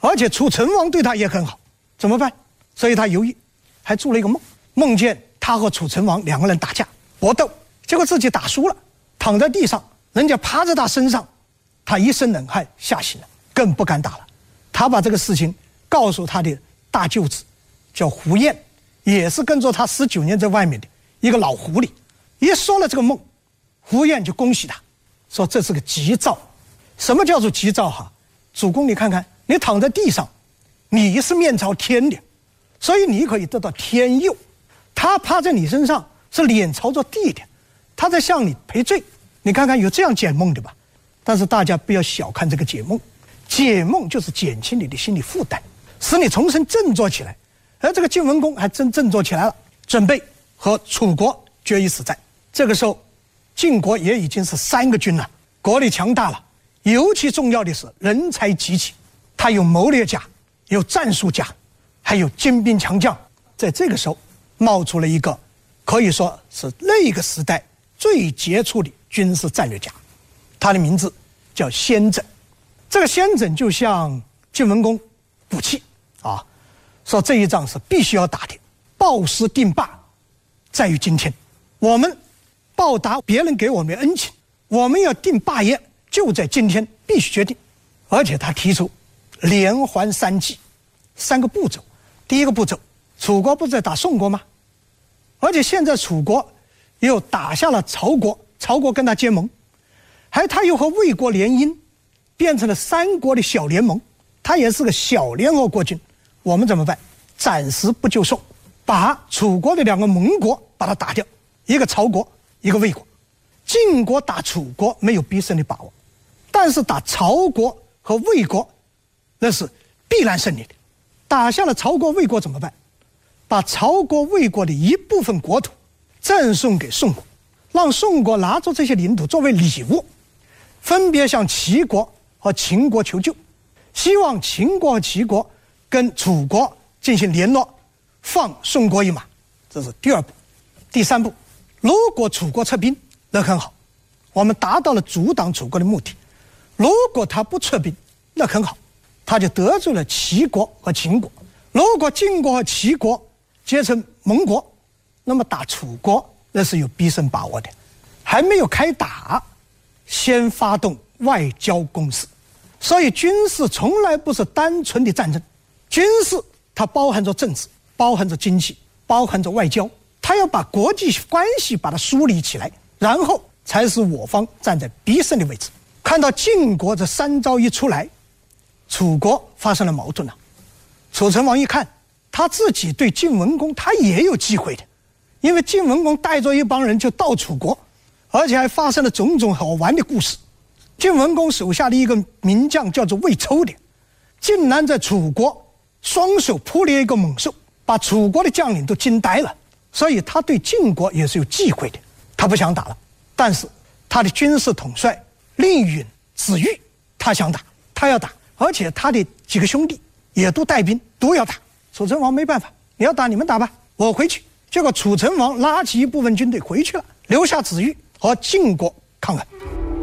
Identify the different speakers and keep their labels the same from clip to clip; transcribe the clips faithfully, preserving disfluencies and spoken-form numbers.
Speaker 1: 而且楚成王对他也很好，怎么办？所以他犹豫，还做了一个梦，梦见他和楚成王两个人打架搏斗，结果自己打输了，躺在地上，人家趴在他身上，他一身冷汗，吓醒了，更不敢打了。他把这个事情告诉他的大舅子，叫胡彦，也是跟着他十九年在外面的一个老狐狸。一说了这个梦，胡彦就恭喜他，说这是个吉兆。什么叫做吉兆哈？主公，你看看，你躺在地上，你是面朝天的，所以你可以得到天佑。他趴在你身上是脸朝着地的，他在向你赔罪。你看看有这样解梦的吧？但是大家不要小看这个解梦，解梦就是减轻你的心理负担，使你重新振作起来。而这个晋文公还真振作起来了，准备和楚国决一死战。这个时候，晋国也已经是三个军了，国力强大了。尤其重要的是人才济济，他有谋略家，有战术家，还有精兵强将。在这个时候，冒出了一个可以说是那个时代最杰出的军事战略家，他的名字叫先轸。这个先轸就向晋文公鼓气啊，说这一仗是必须要打的，报师定霸在于今天，我们报答别人给我们的恩情，我们要定霸业就在今天，必须决定。而且他提出连环三计，三个步骤。第一个步骤，楚国不是在打宋国吗？而且现在楚国又打下了曹国，曹国跟他结盟，还他又和魏国联姻，变成了三国的小联盟，他也是个小联合国军。我们怎么办？暂时不救宋，把楚国的两个盟国把它打掉，一个曹国，一个魏国。晋国打楚国没有必胜的把握，但是打曹国和魏国那是必然胜利的。打下了曹国魏国怎么办？把曹国魏国的一部分国土赠送给宋国，让宋国拿着这些领土作为礼物，分别向齐国和秦国求救，希望秦国和齐国跟楚国进行联络，放宋国一马。这是第二步。第三步，如果楚国撤兵，那很好，我们达到了阻挡楚国的目的。如果他不撤兵，那很好，他就得罪了齐国和秦国。如果晋国和齐国结成盟国，那么打楚国那是有必胜把握的。还没有开打，先发动外交攻势。所以军事从来不是单纯的战争，军事它包含着政治，包含着经济，包含着外交，它要把国际关系把它梳理起来，然后才使我方站在必胜的位置。看到晋国这三招一出来，楚国发生了矛盾了。楚成王一看，他自己对晋文公他也有忌讳的，因为晋文公带着一帮人就到楚国，而且还发生了种种好玩的故事。晋文公手下的一个名将叫做魏抽的，竟然在楚国双手扑了一个猛兽，把楚国的将领都惊呆了。所以他对晋国也是有忌讳的，他不想打了。但是他的军事统帅令允、子玉，他想打，他要打，而且他的几个兄弟也都带兵，都要打。楚成王没办法，你要打你们打吧，我回去。结果楚成王拉起一部分军队回去了，留下子玉和晋国抗衡。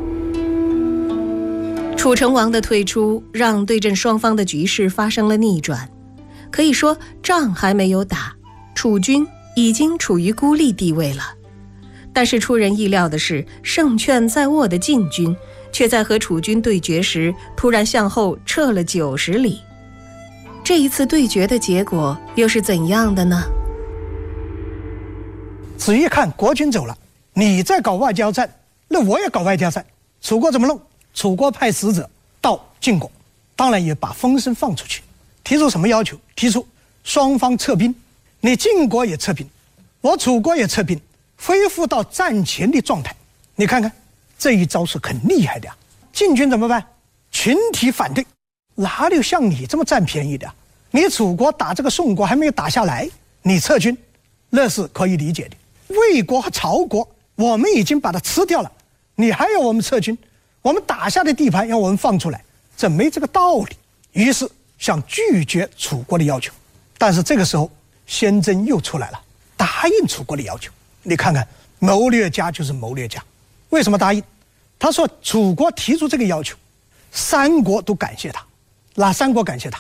Speaker 2: 楚成王的退出让对阵双方的局势发生了逆转，可以说仗还没有打，楚军已经处于孤立地位了。但是出人意料的是，胜券在握的晋军却在和楚军对决时突然向后撤了九十里。这一次对决的结果又是怎样的呢？
Speaker 1: 子玉看国军走了，你在搞外交战，那我也搞外交战。楚国怎么弄？楚国派使者到晋国，当然也把风声放出去，提出什么要求？提出双方撤兵，你晋国也撤兵，我楚国也撤兵，恢复到战前的状态。你看看这一招是很厉害的啊！晋军怎么办？群体反对，哪里有像你这么占便宜的啊？你楚国打这个宋国还没有打下来，你撤军，那是可以理解的。魏国和曹国我们已经把它吃掉了，你还要我们撤军？我们打下的地盘要我们放出来，这没这个道理。于是想拒绝楚国的要求，但是这个时候先轸又出来了，答应楚国的要求。你看看，谋略家就是谋略家。为什么答应？他说楚国提出这个要求，三国都感谢他。哪三国感谢他？